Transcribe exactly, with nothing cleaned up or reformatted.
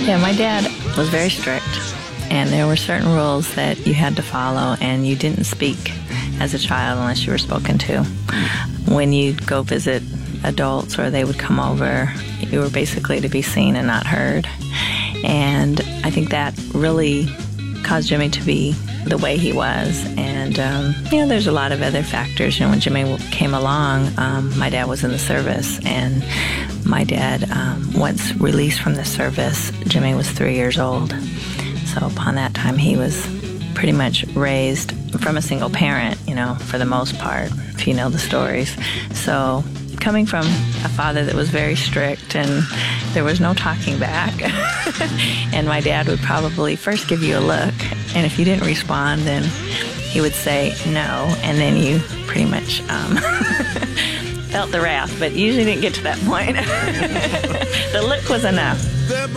Yeah, my dad was very strict, and there were certain rules that you had to follow, and you didn't speak as a child unless you were spoken to. When you'd go visit adults or they would come over, you were basically to be seen and not heard. And I think that really caused Jimmy to be the way he was. And, um, you know, there's a lot of other factors. You know, when Jimmy came along, um, my dad was in the service, and my dad, um, once released from the service, Jimmy was three years old. So upon that time, he was pretty much raised from a single parent, you know, for the most part, if you know the stories. So coming from a father that was very strict, and there was no talking back, and my dad would probably first give you a look, and if you didn't respond, then he would say no, and then you pretty much um, felt the wrath, but you usually didn't get to that point. The look was enough.